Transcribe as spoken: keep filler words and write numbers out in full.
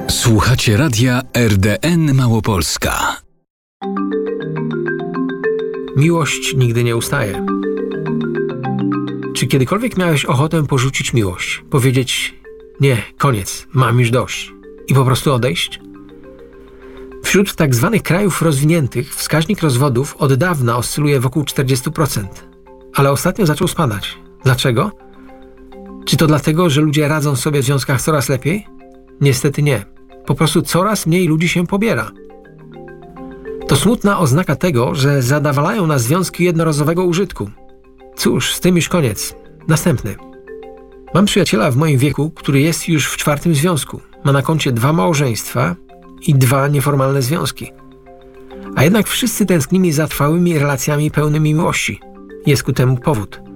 Słuchacie radia R D N Małopolska. Miłość nigdy nie ustaje. Czy kiedykolwiek miałeś ochotę porzucić miłość? Powiedzieć: nie, koniec, mam już dość i po prostu odejść? Wśród tak zwanych krajów rozwiniętych wskaźnik rozwodów od dawna oscyluje wokół czterdzieści procent, ale ostatnio zaczął spadać. Dlaczego? Czy to dlatego, że ludzie radzą sobie w związkach coraz lepiej? Niestety nie. Po prostu coraz mniej ludzi się pobiera. To smutna oznaka tego, że zadawalają nas związki jednorazowego użytku. Cóż, z tym już koniec. Następny. Mam przyjaciela w moim wieku, który jest już w czwartym związku. Ma na koncie dwa małżeństwa i dwa nieformalne związki. A jednak wszyscy tęsknimy za trwałymi relacjami pełnymi miłości. Jest ku temu powód.